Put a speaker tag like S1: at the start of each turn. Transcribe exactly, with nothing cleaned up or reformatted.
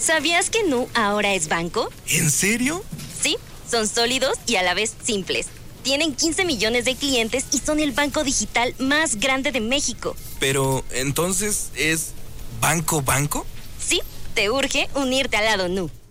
S1: ¿Sabías que Nu ahora es banco?
S2: ¿En serio?
S1: Sí, son sólidos y a la vez simples. Tienen quince millones de clientes y son el banco digital más grande de México.
S2: Pero, ¿entonces es banco banco?
S1: Sí, te urge unirte al lado Nu.